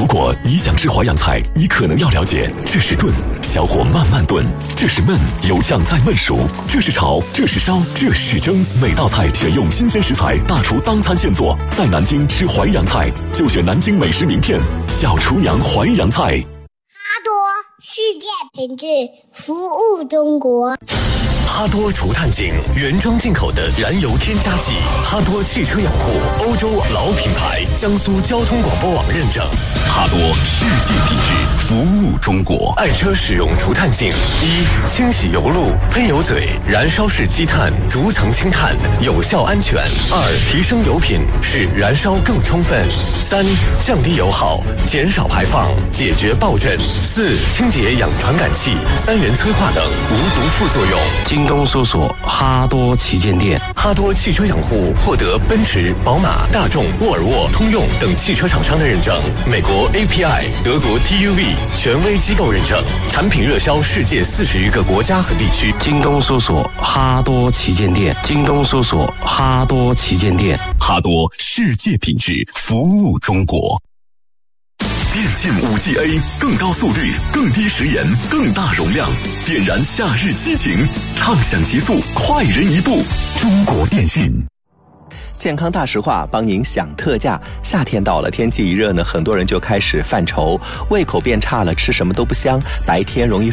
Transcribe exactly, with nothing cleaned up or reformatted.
如果你想吃淮扬菜，你可能要了解，这是炖，小火慢慢炖；这是焖，油酱再焖熟；这是炒，这是烧，这是蒸。每道菜选用新鲜食材，大厨当餐现做。在南京吃淮扬菜，就选南京美食名片小厨娘淮扬菜。 哈多，世界品质，服务中国。 哈多除碳井原装进口的燃油添加剂，哈多汽车养护欧洲老品牌，江苏交通广播网认证。 哈多世界品质，服务中国。 爱车使用除碳净：一、清洗油路、喷油嘴、燃烧式积碳，逐层清碳，有效安全；二、提升油品，使燃烧更充分；三、降低油耗，减少排放，解决爆震；四、清洁氧传感器、三元催化等无毒副作用。 京东搜索哈多旗舰店。 哈多汽车养护获得奔驰、宝马、大众、沃尔沃、通用等汽车厂商的认证，美国 A P I、德国 T U V 权威机构认证，产品热销世界四十余个国家和地区。 京东搜索哈多旗舰店。京东搜索哈多旗舰店。 哈多世界品质，服务中国。电信 五 G A 更高速率、更低时延、更大容量，点燃夏日激情，畅享极速，快人一步。中国电信。 健康大实话，帮您享特价。夏天到了，天气一热呢，很多人就开始犯愁，胃口变差了，吃什么都不香，白天容易